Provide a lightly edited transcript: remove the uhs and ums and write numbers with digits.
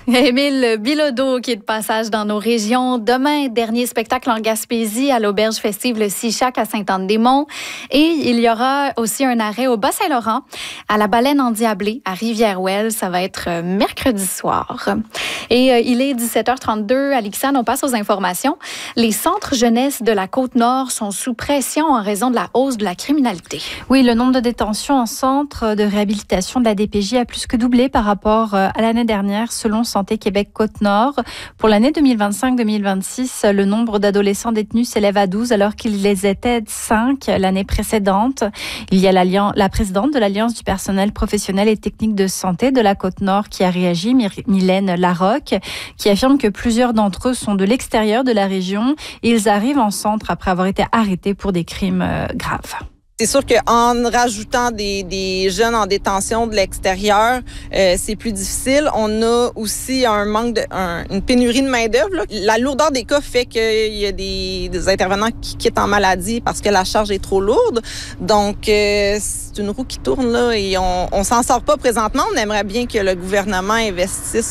Émile Bilodeau qui est de passage dans nos régions. Demain, dernier spectacle en Gaspésie à l'auberge festive Le Sichac à Sainte-Anne-des-Monts. Et il y aura aussi un arrêt au Bas-Saint-Laurent, à la Baleine Endiablée, à Rivière-Ouelle. Ça va être mercredi soir. Et il est 17h32. À l'Ixan, on passe aux informations. Les centres jeunesse de la Côte-Nord sont sous pression en raison de la hausse de la criminalité. Oui, le nombre de détentions en centre de réhabilitation de la DPJ a plus que doublé par rapport à l'année dernière, selon Santé Québec Côte-Nord. Pour l'année 2025-2026, le nombre d'adolescents détenus s'élève à 12 alors qu'ils les étaient 5 l'année précédente. Il y a la présidente de l'Alliance du personnel professionnel et technique de santé de la Côte-Nord qui a réagi, Mylène Larocque, qui affirme que plusieurs d'entre eux sont de l'extérieur de la région et ils arrivent en centre après avoir été arrêtés pour des crimes graves. C'est sûr qu'en rajoutant des jeunes en détention de l'extérieur, c'est plus difficile. On a aussi une pénurie de main-d'œuvre. La lourdeur des cas fait qu'il y a des intervenants qui quittent en maladie parce que la charge est trop lourde. Donc, c'est une roue qui tourne là et on s'en sort pas présentement. On aimerait bien que le gouvernement investisse